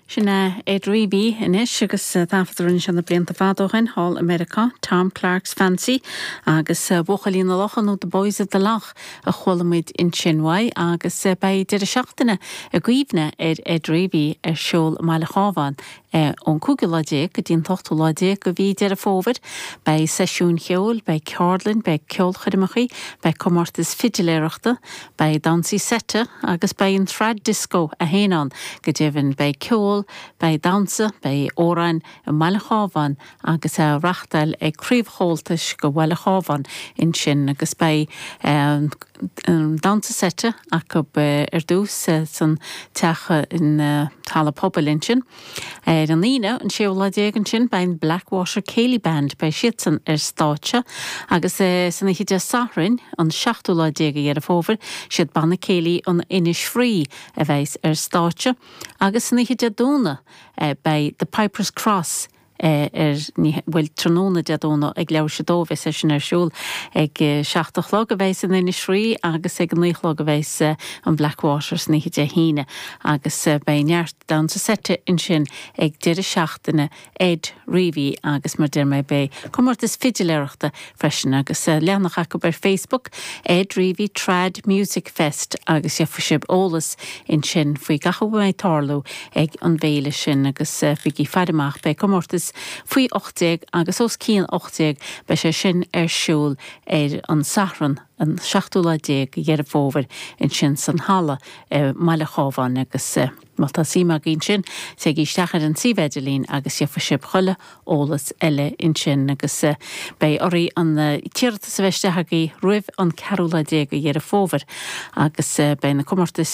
Sinna Edribi inis agus tafarin sin na blianta fadóchan Hall America, Tom Clark's Fancy agus bochalín na lochan ú de boys of the lach a cholamid in Chinwai agus bei de seachtainna a gcuimhne Edribi siol meile chávan on cúgiladé go dín tochtúladé go bhí de a fóvid bei sesiún cheol, bei Carlin, bei ceol chudimachí, bei commartas fidiléireachta, bei dansaí sette agus bei an thread disco a héan go déhann bei ceol, bei dansa, bei órain a meile chávan agus rachtail críomhchóltais go bhfuil chávan in sin agus bei dansa sette a go dús san techa in thala pobl in sin. An lína an séoladégan sin bein Blackwater Céilí Band bei sian stáitse agus sanna hiide sarin an 16 ar a fóver siad banna céilí an inis frí a bheits stáitse agus sanna hiide dúna bei The Piper's Cross bhfuil tróna deadóna ag leabhar sé dómh sé sin siúil ag 16 a bheits in inis frí agus ag 9 a bheits an Blackwater sna hiide híine agus bei neart dansa sette in sin ag deir seachtainna Ed Reevy agus mar dir mé bei commartas fidiléireachta freisin agus leannach acu bar Facebook Ed Reevy Trad Music Fest agus sib ólas in sin faoi gacha mé tarlú ag an bhéile sin agus fiigi fadamach bei commartas faoi 80 agus os cían 80 bei sé sin siúil an sahran an 16 dhéar fóver in sin san hala meile chávan agus Malta síma gin sin sé gíisteachar an sívedelín agus sib chulle ólas eile in sin agus bei orí an tíirta sa bheistethagaí roimh an Carola déga dhéar fóver agus bei na commartas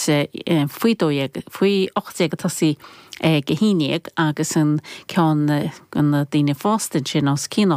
faoi 80 tasí gohíineag agus an cean an daine fástin sin os cían